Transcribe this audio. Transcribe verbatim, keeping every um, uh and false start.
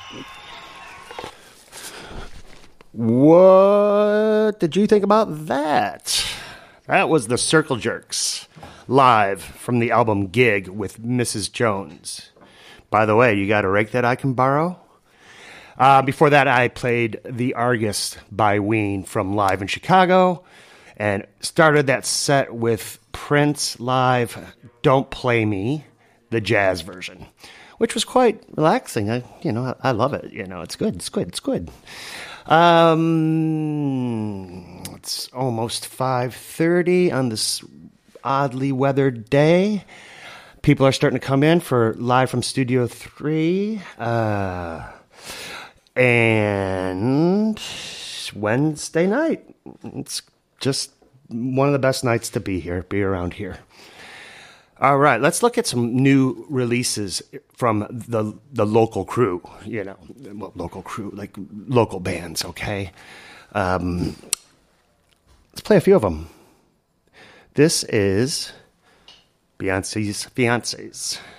What did you think about that? That was the Circle Jerks, live from the album Gig with Missus Jones. By the way, you got a rake that I can borrow? Uh, before that, I played The Argus by Ween from Live in Chicago, and started that set with Prince live Don't Play Me, the jazz version, which was quite relaxing. I, you know, I, I love it. You know, it's good. It's good. It's good. Um, it's almost five thirty on this oddly weathered day. People are starting to come in for Live from Studio three. Uh, and Wednesday night. It's just one of the best nights to be here, be around here. All right, let's look at some new releases from the the local crew, you know, well, local crew, like local bands, okay? Um, let's play a few of them. This is Beyonce's Fiancés.